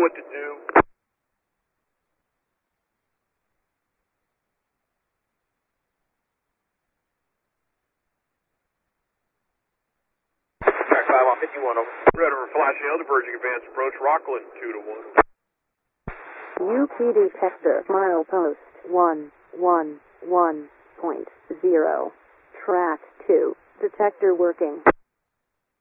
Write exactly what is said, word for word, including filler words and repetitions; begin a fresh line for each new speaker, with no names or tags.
what to do.
Track five on fifty-one, over.
Red over flashing out, diverging advance approach, Rockland, two to one.
U P detector, milepost one one one point zero. Track two. Detector working.